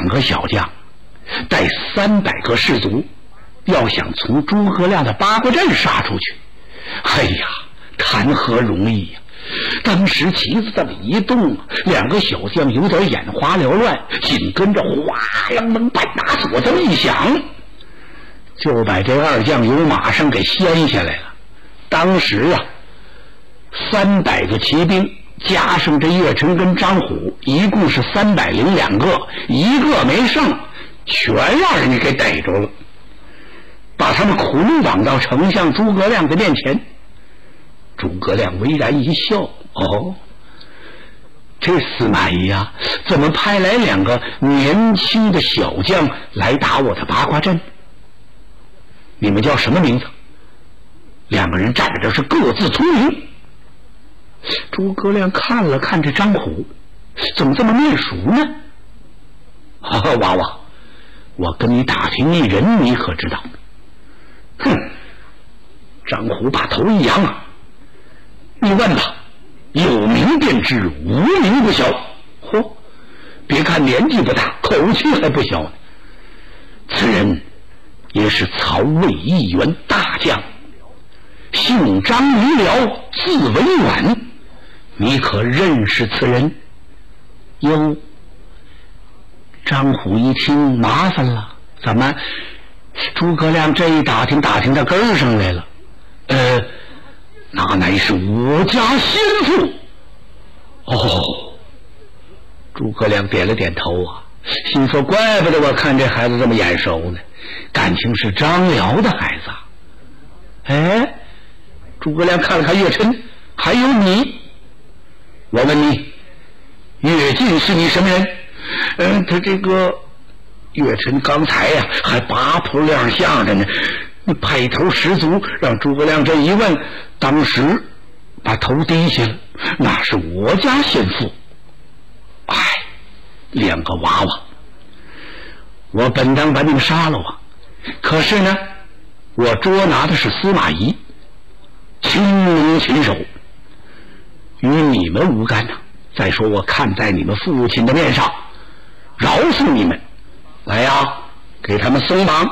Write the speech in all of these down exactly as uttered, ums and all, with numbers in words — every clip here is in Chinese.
两个小将，带三百个士卒，要想从诸葛亮的八卦阵杀出去，哎呀，谈何容易呀！当时旗子这么一动，两个小将有点眼花缭乱，紧跟着哗啷啷半打锁这么一响，就把这二将由马上给掀下来了。当时啊，三百个骑兵加上这岳晨跟张虎，一共是三百零两个，一个没剩，全让人家给逮着了，把他们捆绑到丞相诸葛亮的面前。诸葛亮微然一笑，哦，这司马懿呀，怎么派来两个年轻的小将来打我的八卦阵？你们叫什么名字？两个人站在这是各自聪明。诸葛亮看了看这张虎，怎么这么面熟呢？哈哈，娃娃，我跟你打听一人，你可知道？哼！张虎把头一扬啊，你问吧，有名便知，无名不晓。嚯，别看年纪不大，口气还不小呢。此人也是曹魏一员大将，姓张名辽，字文远。你可认识此人？哟，张虎一听麻烦了，怎么？诸葛亮这一打听打听到根儿上来了。呃，那乃是我家先父。哦，诸葛亮点了点头啊，心说怪不得我看这孩子这么眼熟呢，感情是张辽的孩子啊。哎，诸葛亮看了看岳琛，还有你，我问你，岳进是你什么人？嗯、呃，他这个岳琛刚才呀、啊、还八扑亮相的呢，你派头十足，让诸葛亮这一问，当时把头低下了。那是我家先父。哎，两个娃娃，我本当把你们杀了啊，可是呢，我捉拿的是司马懿，亲龙亲手，与你们无干呐。再说我看在你们父亲的面上，饶恕你们。来呀，给他们松绑。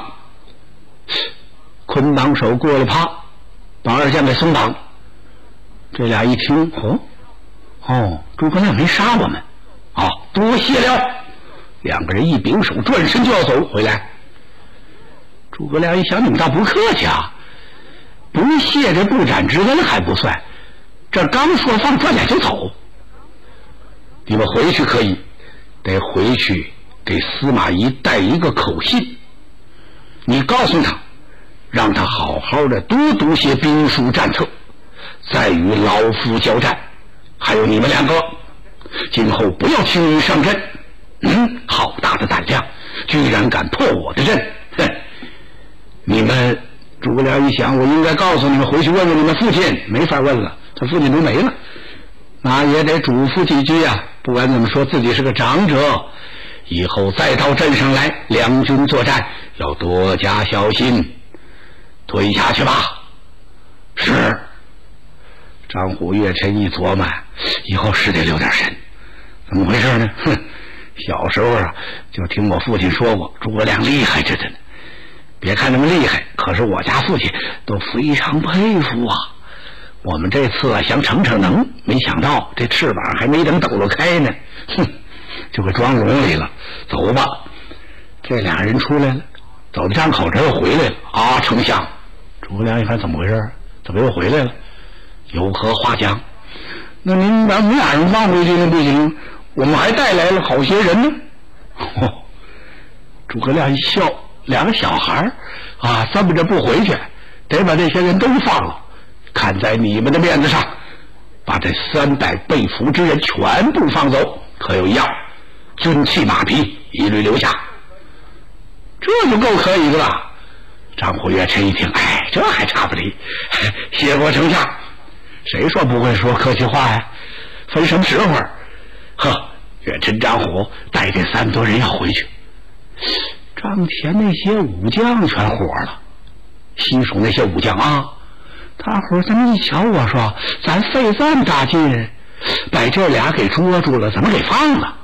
捆绑手过了趴，把二将给松绑。这俩一听，哦哦，诸葛亮没杀我们，啊，多谢了。两个人一拱手，转身就要走回来。诸葛亮一想，你们倒不客气啊，不谢这不斩之恩还不算，这刚说放，转脸就走。你们回去可以，得回去给司马懿带一个口信，你告诉他，让他好好的多读些兵书战策，再与老夫交战。还有你们两个，今后不要轻易上阵。嗯，好大的胆量，居然敢破我的阵！哼，你们诸葛亮一想，我应该告诉你们，回去问问你们父亲，没法问了，他父亲都没了，那也得嘱咐几句啊。不管怎么说，自己是个长者，以后再到镇上来，两军作战要多加小心。退下去吧。是。张虎、岳琛一琢磨，以后是得留点神。怎么回事呢？哼，小时候啊，就听我父亲说过，诸葛亮厉害着呢。别看那么厉害，可是我家父亲都非常佩服啊。我们这次啊想逞逞能，没想到这翅膀还没等抖落开呢，哼，就给装笼里了。走吧。这俩人出来了，走到张口这又回来了。啊，丞相！诸葛亮一看怎么回事？怎么又回来了？有何话讲？那您把我们俩人放回去那不行，我们还带来了好些人呢。哦，诸葛亮一笑，两个小孩啊，这么着不回去，得把这些人都放了。看在你们的面子上，把这三百被俘之人全部放走。可有一样，军器马匹一律留下。这就够可以的了。张虎、岳琛一听，哎，这还差不离。谢过丞相。谁说不会说客气话呀？分什么时候？呵，岳琛、张虎带这三多人要回去。帐前那些武将全火了，西蜀那些武将啊，大伙儿这么一瞧，我说咱费这么大劲，把这俩给捉住了，怎么给放了？